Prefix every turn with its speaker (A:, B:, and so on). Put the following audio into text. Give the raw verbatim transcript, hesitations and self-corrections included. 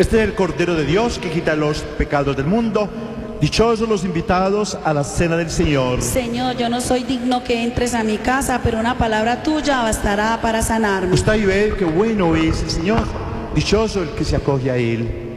A: Este es el Cordero de Dios que quita los pecados del mundo. Dichosos los invitados a la cena del Señor.
B: Señor, yo no soy digno que entres a mi casa, pero una palabra tuya bastará para sanarme.
A: Gusta y ve qué bueno es el Señor. Dichoso el que se acoge a Él.